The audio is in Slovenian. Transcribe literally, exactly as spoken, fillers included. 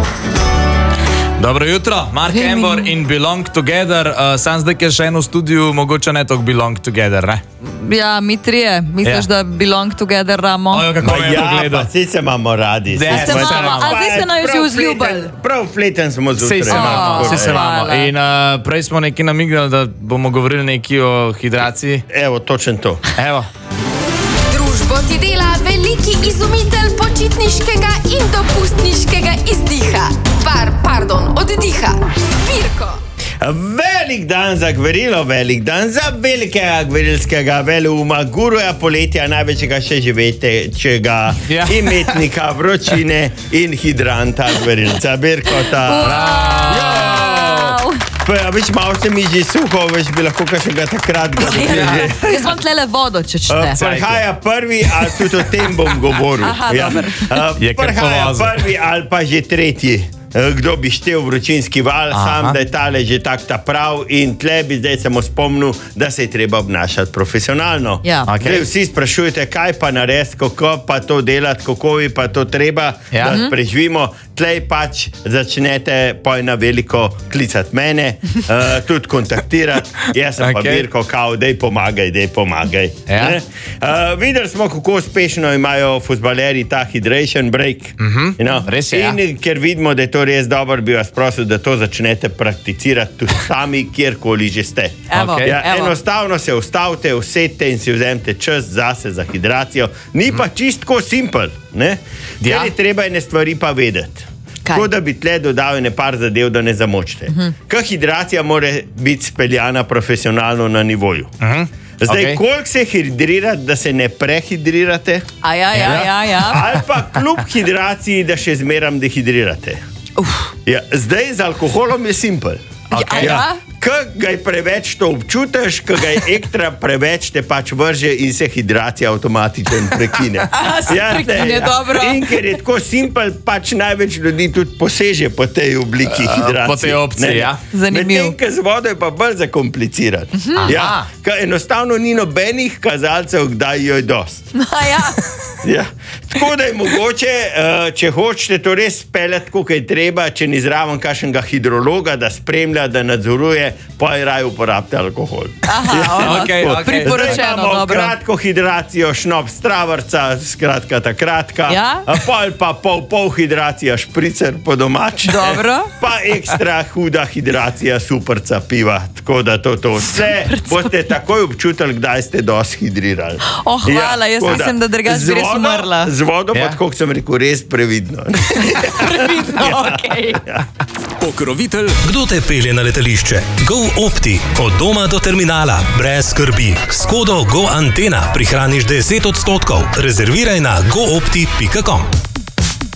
Dobro jutro, Mark Embor in Belong Together. Uh, sam zdaj, ki je še eno v studiu, mogoče ne toliko Belong Together, ne? Ja, mi trije. Misliš, ja. da Belong Together ramo? Ojo, kako me je Ja, pogledal. pa saj se imamo radi. Ne, Se se imamo, imamo. a zdaj se naj že vzljubili. Prav fleten smo zjutraj. Sej se imamo, Oh, sej se imamo. hvala. In uh, prej smo nekaj namignili, da bomo govorili nekaj o hidraciji. Evo, točen to. Evo. Družbo ti dela veliki izumitelj počitniškega in dopustniškega izdiha. Par, pardon, oddiha. Pirko. Velik dan za gverilo, velik dan za velikega gverilskega veleuma, guruja poletja, največjega še živetečega Ja. imetnika vročine in hidranta gverilca Birkota. Wow. Pa, a veš, malo se mi že suho, veš, bi lahko kakšnega takrat ga Ja. Jaz imam tlele vodo, če čte. Prihaja prvi, ali tudi o tem bom govoril. Aha, dober. Uh, Je kar Prihaja povozil. prvi ali pa že tretji. Uh, Kdo bi štel vročinski val, Aha. sam da je tale že tak ta prav in tle bi zdaj samo spomnil, da se je treba obnašati profesionalno. Ja. Ok. Zdaj vsi sprašujete, kaj pa narediti, kako pa to delati, kako bi pa to treba, Ja. da preživimo. Tlej pač začnete poj na veliko klicati mene, uh, tudi kontaktirati. Jaz sem pa Ok. Birko, kao, dej pomagaj, dej pomagaj. Ja. Ne? Uh, videli smo, kako uspešno imajo fuzbalerji ta hydration break. Mhm, you know? res je, ja. In ker vidimo, da je to res dobro, bi vas prosil, da to začnete prakticirati tudi sami, kjerkoli že ste. Evo, Ok. Ja, evo. enostavno se ustavite, usedite in si vzemite čas zase za hidracijo. Ni pa čistko simpel, ne? Ker Ja. je treba ene stvari pa vedeti. Kaj? Tako da bi tle dodal ne par zadev, da ne zamočite. Uh -huh. Ker hidracija mora biti speljana profesionalno na nivoju. Uh -huh. Zdaj, Ok. okay. koliko se hidrirate, da se ne prehidrirate, A ja, ja, ja, ja. ali pa kljub hidraciji, da še zmeram dehidrirate. Ja, zdaj z alkoholom je simpel. Okay. Ja. Ko ga je preveč, to občutiš, ko ga je ekstra preveč, te pač vrže in se hidracija avtomatično prekine. Aha, se prekine, dobro. In ker je tako simpel, pač največ ljudi tudi poseže po tej obliki Uh, hidracije. po tej opciji, Ne? ja. Zanimiv. Medtem, ko z vodo je pa bolj zakompliciran. Aha. Ja, ker enostavno ni nobenih kazalcev, kdaj jo je dost. A ja. Ja. Tako da je mogoče, uh, če hočete to res speljati, kot je treba, če ni zraven kakšnega hidrologa, da spremlja, da nadzoruje, pa je raje uporabite alkohol. Aha, ono, Okej, okej. priporočeno, Zdaj imamo dobro. kratko hidracijo, šnop stravrca, skratka ta kratka, Ja. a pol pa pol, pol hidracija špricer po domače. Dobro. Pa ekstra huda hidracija superca piva. Tako da to, to vse boste takoj občutili, kdaj ste dosti hidrirali. Oh, hvala, jaz tako mislim, da drugače z bi res vodo- umrla. Z vodo Ja. pa, tako kot sem rekel, res previdno. Previdno, okej. Pokrovitelj, kdo te pelje na letališče? GoOpti. Od doma do terminala. Brez skrbi. S kodo GoAntena prihraniš deset odstotkov. Rezerviraj na goopti pika com.